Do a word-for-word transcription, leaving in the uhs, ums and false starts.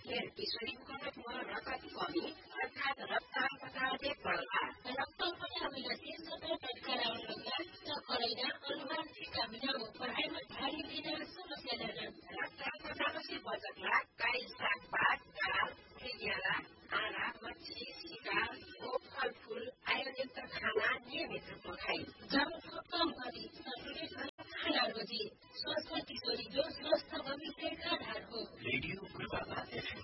फिर किशोरीको रकमा रगत कमी अर्थात् रक्तअल्पताले बढ्ला रक्तअल्पता हामीलाई शीर्षको टटकारा करेगा अनुमान टीका मिलाऊ पढ़ाई में भारी बिना समस्या लेना रक्तअल्पतापछि बचतला काई सागपात दाल केला आँडा मच्छी शिकार फलफूल आयोयुक्त खाना नियमित रूपमा खाई जंक फूड कम करी संतुलित खाना रोजी स्वस्थ किशोरी जो स्वस्थ भविष्य का आधार हो रेडियो